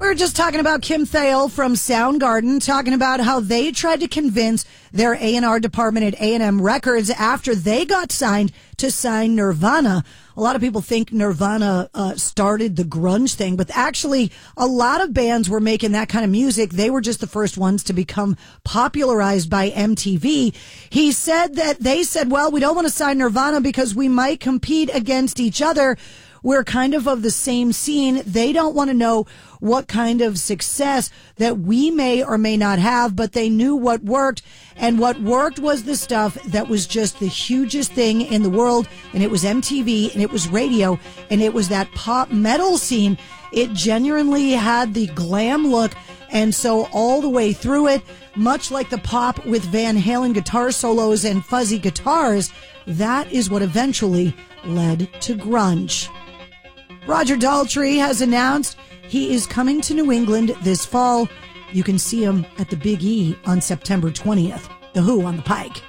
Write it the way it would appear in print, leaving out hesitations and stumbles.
were just talking about Kim Thayil from Soundgarden, talking about how they tried to convince their A&R department at A&M Records after they got signed to sign Nirvana. A lot of people think Nirvana started the grunge thing, but actually a lot of bands were making that kind of music. They were just the first ones to become popularized by MTV. He said that they said, well, we don't want to sign Nirvana because we might compete against each other. We're kind of the same scene. They don't want to know what kind of success that we may or may not have, but they knew what worked. And what worked was the stuff that was just the hugest thing in the world. And it was MTV, and it was radio, and it was that pop metal scene. It genuinely had the glam look. And so all the way through it, much like the pop with Van Halen guitar solos and fuzzy guitars, that is what eventually led to grunge. Roger Daltrey has announced he is coming to New England this fall. You can see him at the Big E on September 20th. The Who on the Pike.